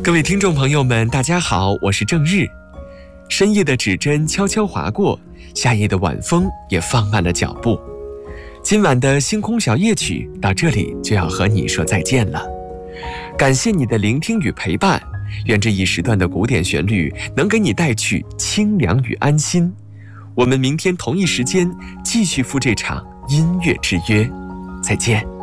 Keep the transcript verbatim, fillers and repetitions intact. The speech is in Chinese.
各位听众朋友们，大家好，我是郑日。深夜的指针悄悄划过，夏夜的晚风也放慢了脚步。今晚的星空小夜曲到这里就要和你说再见了。感谢你的聆听与陪伴，愿这一时段的古典旋律能给你带去清凉与安心。我们明天同一时间继续赴这场音乐之约，再见。